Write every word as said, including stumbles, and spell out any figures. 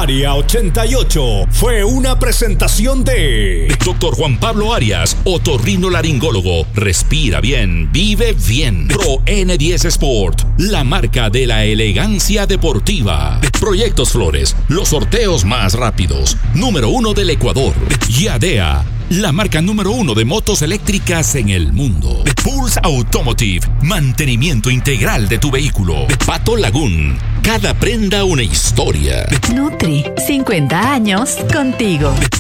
Área ochenta y ocho fue una presentación de Doctor Juan Pablo Arias, otorrinolaringólogo. Respira bien, vive bien. Pro N diez Sport, la marca de la elegancia deportiva. Proyectos Flores, los sorteos más rápidos. Número uno del Ecuador. Yadea, la marca número uno de motos eléctricas en el mundo. Pulse Automotive, mantenimiento integral de tu vehículo. Pato Lagoon, cada prenda una historia. Nutri, cincuenta años contigo.